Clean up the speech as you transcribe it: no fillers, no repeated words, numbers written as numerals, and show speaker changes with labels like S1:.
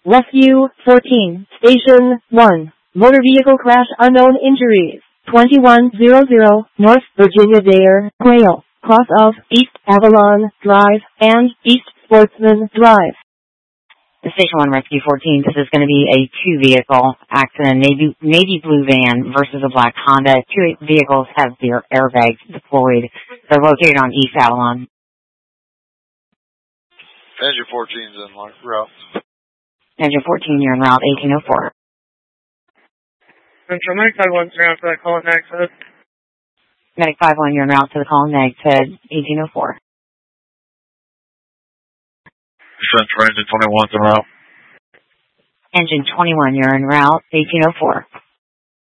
S1: Rescue 14, Station 1. Motor vehicle crash, unknown injuries. 2100 North Virginia Dare, Quail, cross of East Avalon Drive and East Sportsman Drive.
S2: The Station 1 Rescue 14, this is going to be a two-vehicle accident, navy blue van versus a black Honda. Two vehicles have their airbags deployed. They're located on East Avalon.
S3: Engine 14's in route.
S2: Engine 14, you're en route 1804.
S4: Central Medic 51's route to that call at Nag said.
S2: Medic 51, you're en route to the call Nag said 1804.
S3: Central Engine 21's en route.
S2: Engine 21, you're en route 1804.